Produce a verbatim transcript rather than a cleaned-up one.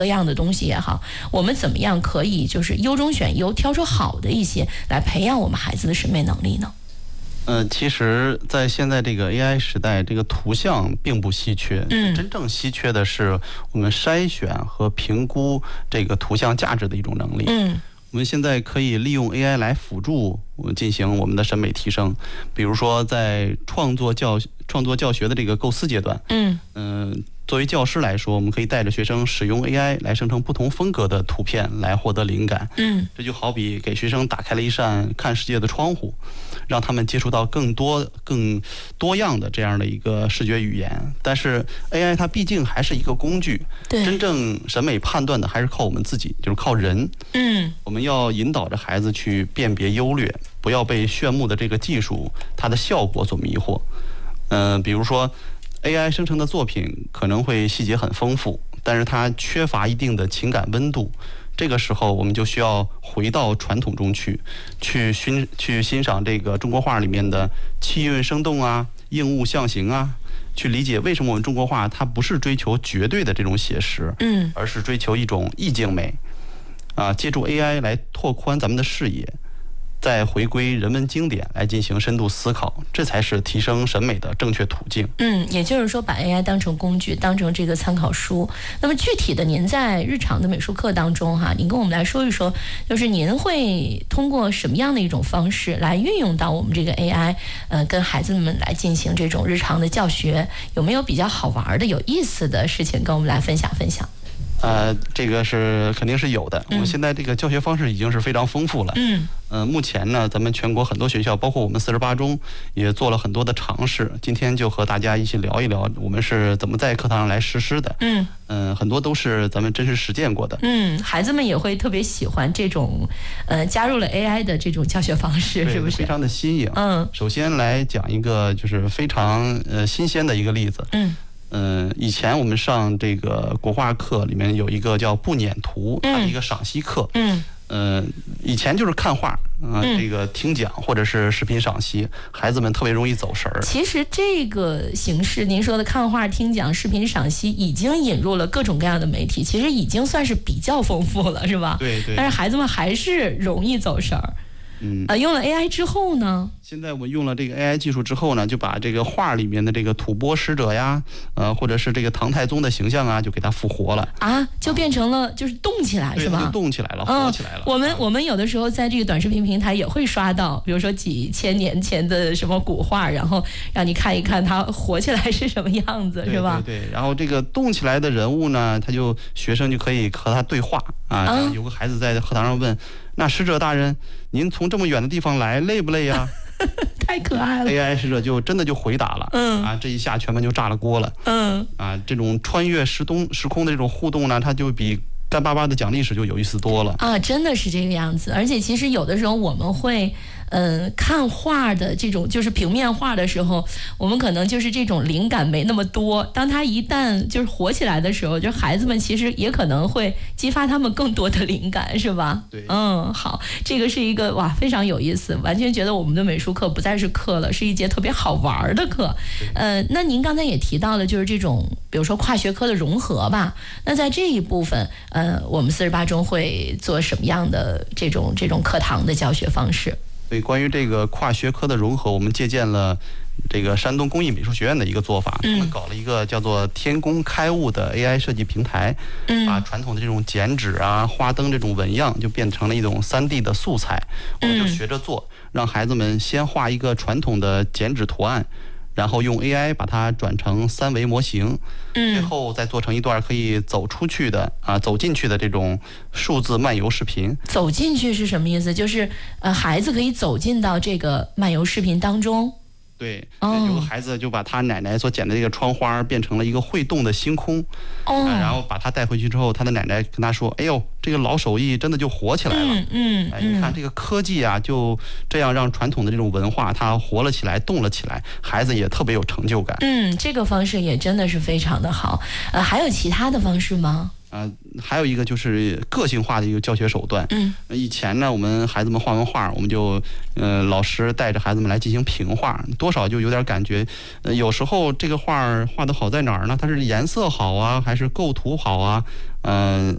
各样的东西也好，我们怎么样可以就是优中选优，挑出好的一些来培养我们孩子的审美能力呢？ 呃，其实，在现在这个 A I 时代，这个图像并不稀缺。嗯，真正稀缺的是我们筛选和评估这个图像价值的一种能力。嗯，我们现在可以利用 A I 来辅助进行我们的审美提升，比如说在创作教创作教学的这个构思阶段。嗯嗯。呃作为教师来说，我们可以带着学生使用 A I 来生成不同风格的图片，来获得灵感。嗯，这就好比给学生打开了一扇看世界的窗户，让他们接触到更多、更多样的这样的一个视觉语言。但是 A I 它毕竟还是一个工具，对，真正审美判断的还是靠我们自己，就是靠人。嗯，我们要引导着孩子去辨别优劣，不要被炫目的这个技术它的效果所迷惑。嗯、呃，比如说。A I 生成的作品可能会细节很丰富，但是它缺乏一定的情感温度。这个时候，我们就需要回到传统中去，去欣去欣赏这个中国画里面的气韵生动啊、应物象形啊，去理解为什么我们中国画它不是追求绝对的这种写实，嗯，而是追求一种意境美，啊，借助 A I 来拓宽咱们的视野。再回归人文经典来进行深度思考，这才是提升审美的正确途径。嗯， 也就是说，把 A I 当成工具，当成这个参考书。那么具体的，您在日常的美术课当中，哈，您跟我们来说一说，就是您会通过什么样的一种方式来运用到我们这个 A I， 呃，跟孩子们来进行这种日常的教学，有没有比较好玩的、有意思的事情跟我们来分享分享？ 呃，这个是肯定是有的。嗯、我们现在这个教学方式已经是非常丰富了。嗯。呃，目前呢，咱们全国很多学校，包括我们四十八中，也做了很多的尝试。今天就和大家一起聊一聊，我们是怎么在课堂上来实施的。嗯。嗯、呃，很多都是咱们真实实践过的。 嗯，孩子们也会特别喜欢这种，呃，加入了 A I 的这种教学方式，是不是？ 非常的新颖。嗯。首先来讲一个就是非常呃新鲜的一个例子。嗯。嗯、呃，以前我们上这个国画课里面有一个叫不辇图，它的一个赏析课。嗯。呃，以前就是看画啊、呃嗯，这个听讲或者是视频赏析，孩子们特别容易走神儿。 其实这个形式，您说的看画、听讲、视频赏析，已经引入了各种各样的媒体，其实已经算是比较丰富了，是吧？ 对对。 但是孩子们还是容易走神儿。嗯，啊，用了 A I 之后呢？ 现在我们用了这个 A I 技术之后呢，就把这个画里面的这个吐蕃使者呀，呃，或者是这个唐太宗的形象啊，就给它复活了啊，就变成了就是动起来，是吧？ 就动起来了，活起来了。 我们我们有的时候在这个短视频平台也会刷到，比如说几千年前的什么古画，然后让你看一看它活起来是什么样子，是吧？ 对对。然后这个动起来的人物呢，他就学生就可以和他对话啊。然后有个孩子在课堂上问。那使者大人，您从这么远的地方来，累不累呀？ 太可爱了。 A I 使者就真的就回答了，嗯啊，这一下全班就炸了锅了，嗯啊，这种穿越时东时空的这种互动呢，它就比干巴巴的讲历史就有意思多了啊，真的是这个样子。而且其实有的时候我们会。嗯、呃，看画的这种就是平面画的时候，我们可能就是这种灵感没那么多。当它一旦就是火起来的时候，就孩子们其实也可能会激发他们更多的灵感，是吧？ 对， 嗯，好，这个是一个哇非常有意思，完全觉得我们的美术课不再是课了，是一节特别好玩的课。呃，那您刚才也提到了，就是这种比如说跨学科的融合吧。那在这一部分，呃，我们四十八中会做什么样的这种这种课堂的教学方式？ 对，关于这个跨学科的融合，我们借鉴了这个山东工艺美术学院的一个做法，嗯、他们搞了一个叫做“天工开物”的 A I 设计平台，嗯、把传统的这种剪纸啊、花灯这种纹样，就变成了一种 三 D 的素材。我们就学着做，让孩子们先画一个传统的剪纸图案。然后用 A I 把它转成三维模型，嗯，最后再做成一段可以走出去的啊，走进去的这种数字漫游视频。 走进去是什么意思？就是呃，孩子可以走进到这个漫游视频当中。 对，哦、有个孩子就把他奶奶所剪的这个窗花变成了一个会动的星空，哦、啊，然后把他带回去之后，他的奶奶跟他说：“哎呦，这个老手艺真的就火起来了。嗯”嗯，哎，你看这个科技啊，就这样让传统的这种文化它活了起来，动了起来，孩子也特别有成就感。 嗯，这个方式也真的是非常的好。呃，还有其他的方式吗？ 啊、呃，还有一个就是个性化的一个教学手段。嗯，以前呢，我们孩子们画完画，我们就，呃，老师带着孩子们来进行评画，多少就有点感觉。呃，有时候这个画画的好在哪儿呢？它是颜色好啊，还是构图好啊？嗯、呃，